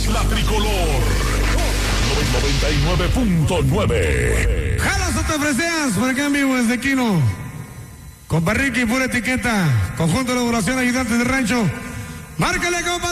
Escuchas la tricolor 99.9. Jalas o te freseas, por acá en vivo desde Quino. Compa Ricky, pura etiqueta. Conjunto de elaboración, ayudantes de rancho. Márcale, compa.